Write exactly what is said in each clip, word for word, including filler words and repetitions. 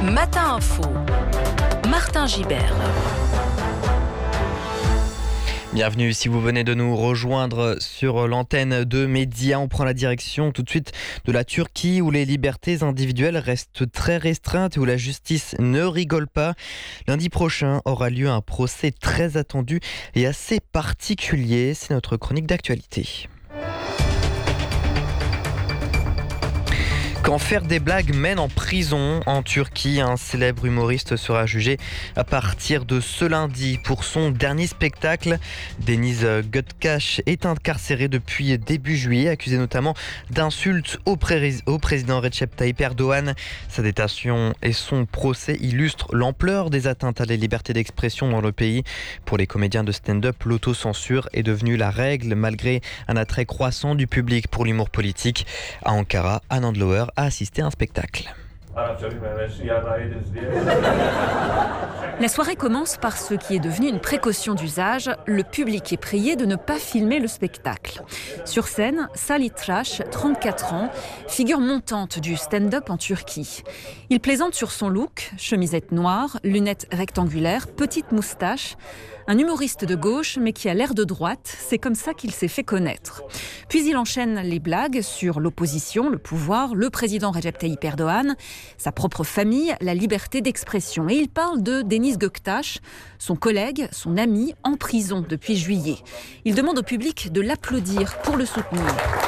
Matin Info, Martin Gibert. Bienvenue si vous venez de nous rejoindre sur l'antenne de Média. On prend la direction tout de suite de la Turquie où les libertés individuelles restent très restreintes et où la justice ne rigole pas. Lundi prochain aura lieu un procès très attendu et assez particulier. C'est notre chronique d'actualité. Quand faire des blagues mène en prison en Turquie, un célèbre humoriste sera jugé à partir de ce lundi pour son dernier spectacle. Deniz Göktaş est incarcéré depuis début juillet, accusé notamment d'insultes au, pré- au président Recep Tayyip Erdogan. Sa détention et son procès illustrent l'ampleur des atteintes à la liberté d'expression dans le pays. Pour les comédiens de stand-up, l'autocensure est devenue la règle malgré un attrait croissant du public pour l'humour politique. À Ankara, Anand Lower a assisté à un spectacle. La soirée commence par ce qui est devenu une précaution d'usage. Le public est prié de ne pas filmer le spectacle. Sur scène, Salih Trash, trente-quatre ans, figure montante du stand-up en Turquie. Il plaisante sur son look, chemisette noire, lunettes rectangulaires, petite moustache. Un humoriste de gauche, mais qui a l'air de droite, c'est comme ça qu'il s'est fait connaître. Puis il enchaîne les blagues sur l'opposition, le pouvoir, le président Recep Tayyip Erdogan, sa propre famille, la liberté d'expression. Et il parle de Deniz Göktaş, son collègue, son ami, en prison depuis juillet. Il demande au public de l'applaudir pour le soutenir.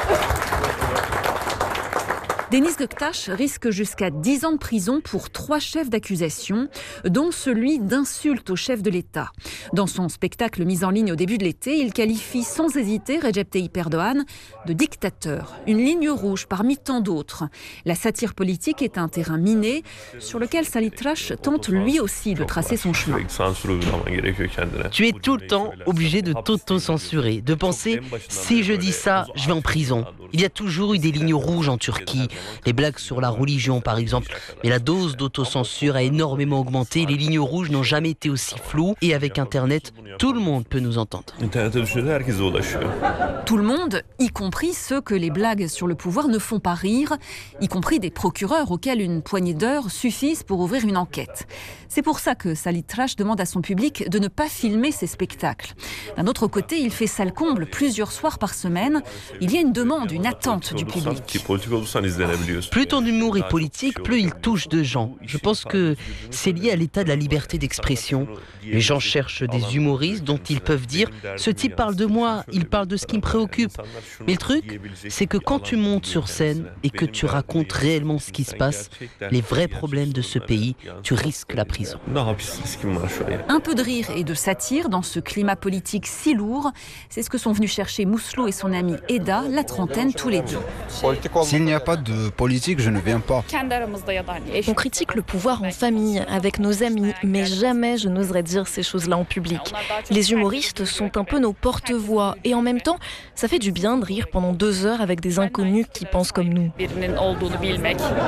Deniz Göktaş risque jusqu'à dix ans de prison pour trois chefs d'accusation, dont celui d'insulte au chef de l'État. Dans son spectacle mis en ligne au début de l'été, il qualifie sans hésiter Recep Tayyip Erdogan de dictateur, une ligne rouge parmi tant d'autres. La satire politique est un terrain miné sur lequel Salih Trash tente lui aussi de tracer son chemin. Tu es tout le temps obligé de t'auto-censurer, de penser « si je dis ça, je vais en prison ». Il y a toujours eu des lignes rouges en Turquie. Les blagues sur la religion, par exemple. Mais la dose d'autocensure a énormément augmenté. Les lignes rouges n'ont jamais été aussi floues. Et avec Internet, tout le monde peut nous entendre. Tout le monde, y compris ceux que les blagues sur le pouvoir ne font pas rire, y compris des procureurs auxquels une poignée d'heures suffisent pour ouvrir une enquête. C'est pour ça que Salih Trash demande à son public de ne pas filmer ses spectacles. D'un autre côté, il fait salle comble plusieurs soirs par semaine. Il y a une demande, une attente du public. Plus ton humour est politique, plus il touche de gens. Je pense que c'est lié à l'état de la liberté d'expression. Les gens cherchent des humoristes dont ils peuvent dire « ce type parle de moi, il parle de ce qui me préoccupe ». Mais le truc, c'est que quand tu montes sur scène et que tu racontes réellement ce qui se passe, les vrais problèmes de ce pays, tu risques la prison. Un peu de rire et de satire dans ce climat politique si lourd, c'est ce que sont venus chercher Mouslo et son ami Eda, la trentaine, tous les deux. S'il n'y a pas de politique, je ne viens pas. On critique le pouvoir en famille, avec nos amis, mais jamais je n'oserais dire ces choses-là en public. Les humoristes sont un peu nos porte-voix, et en même temps, ça fait du bien de rire pendant deux heures avec des inconnus qui pensent comme nous.